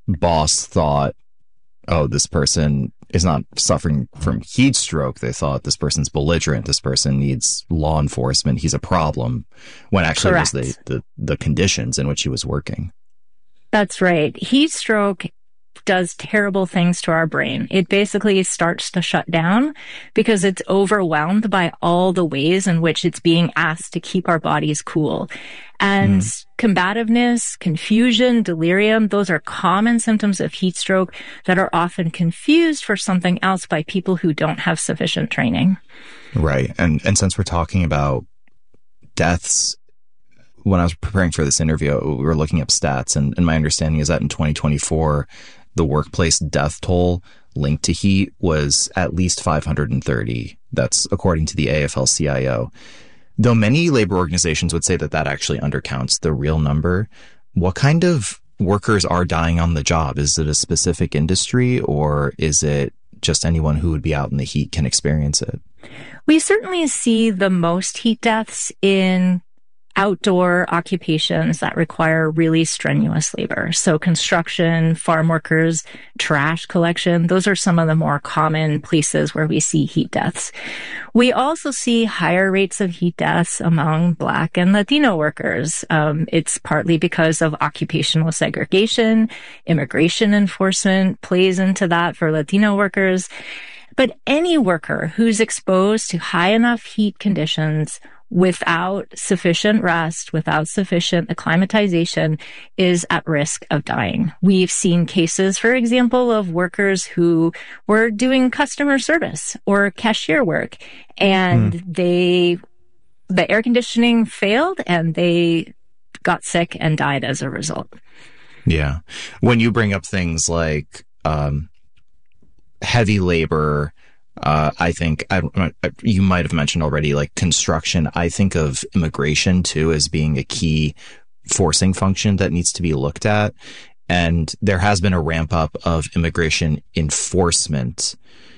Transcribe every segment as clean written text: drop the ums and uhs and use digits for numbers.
boss thought, oh, this person is not suffering from heat stroke. They thought this person's belligerent. This person needs law enforcement. He's a problem, when actually Correct. it was the conditions in which he was working. That's right. Heat stroke does terrible things to our brain. It basically starts to shut down because it's overwhelmed by all the ways in which it's being asked to keep our bodies cool. And combativeness, confusion, delirium, those are common symptoms of heat stroke that are often confused for something else by people who don't have sufficient training. Right. And since we're talking about deaths, when I was preparing for this interview, we were looking up stats, and my understanding is that in 2024, the workplace death toll linked to heat was at least 530. That's according to the AFL-CIO. Though many labor organizations would say that that actually undercounts the real number, what kind of workers are dying on the job? Is it a specific industry, or is it just anyone who would be out in the heat can experience it? We certainly see the most heat deaths in outdoor occupations that require really strenuous labor. So construction, farm workers, trash collection, those are some of the more common places where we see heat deaths. We also see higher rates of heat deaths among Black and Latino workers. It's partly because of occupational segregation. Immigration enforcement plays into that for Latino workers. But any worker who's exposed to high enough heat conditions without sufficient rest, without sufficient acclimatization, is at risk of dying. We've seen cases, for example, of workers who were doing customer service or cashier work, and the air conditioning failed and they got sick and died as a result. Yeah. When you bring up things like heavy labor, I think you might have mentioned already, like construction. I think of immigration too as being a key forcing function that needs to be looked at. And there has been a ramp up of immigration enforcement.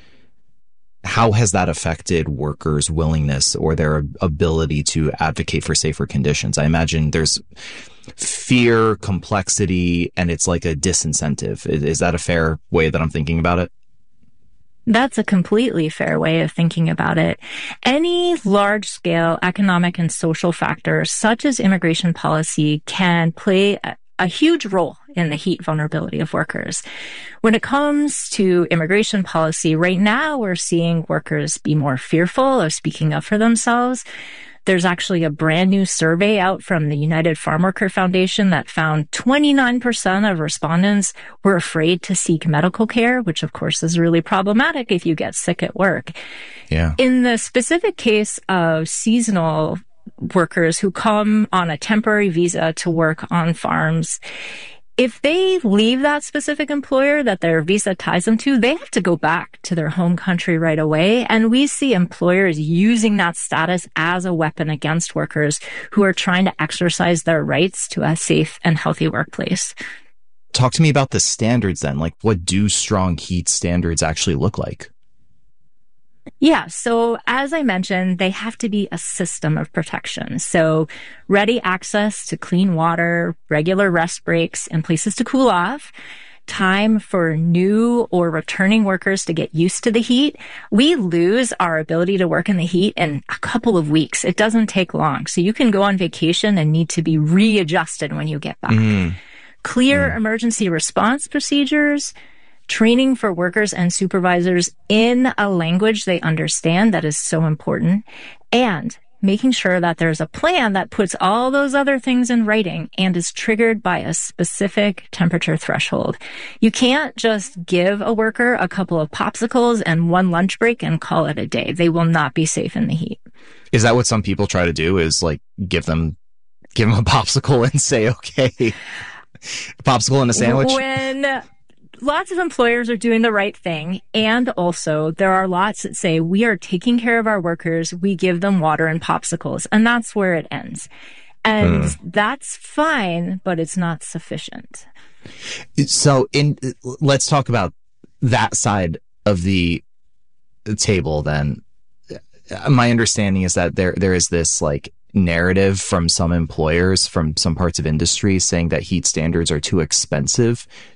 How has that affected workers' willingness or their ability to advocate for safer conditions? I imagine there's fear, complexity, and it's like a disincentive. Is that a fair way that I'm thinking about it? That's a completely fair way of thinking about it. Any large-scale economic and social factor, such as immigration policy, can play a huge role in the heat vulnerability of workers. When it comes to immigration policy, right now we're seeing workers be more fearful of speaking up for themselves. There's actually a brand new survey out from the United Farm Worker Foundation that found 29% of respondents were afraid to seek medical care, which of course is really problematic if you get sick at work. Yeah. In the specific case of seasonal workers who come on a temporary visa to work on farms, if they leave that specific employer that their visa ties them to, they have to go back to their home country right away. And we see employers using that status as a weapon against workers who are trying to exercise their rights to a safe and healthy workplace. Talk to me about the standards then. Like, what do strong heat standards actually look like? Yeah. So as I mentioned, they have to be a system of protection. So ready access to clean water, regular rest breaks, and places to cool off, time for new or returning workers to get used to the heat. We lose our ability to work in the heat in a couple of weeks. It doesn't take long. So you can go on vacation and need to be readjusted when you get back. Clear emergency response procedures, training for workers and supervisors in a language they understand, that is so important, and making sure that there's a plan that puts all those other things in writing and is triggered by a specific temperature threshold. You can't just give a worker a couple of popsicles and one lunch break and call it a day. They will not be safe in the heat. Is that what some people try to do, is like give them a popsicle and say, okay, a popsicle and a sandwich? When lots of employers are doing the right thing. And also there are lots that say we are taking care of our workers. We give them water and popsicles, and that's where it ends. And that's fine, but it's not sufficient. So let's talk about that side of the table then. My understanding is that there is this like narrative from some employers, from some parts of industry, saying that heat standards are too expensive